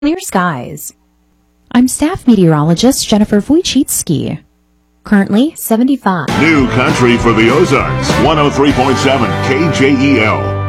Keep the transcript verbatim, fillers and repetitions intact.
Clear skies. I'm staff meteorologist Jennifer Wojcicki. Currently seventy-five. New country for the Ozarks, one oh three point seven K J E L.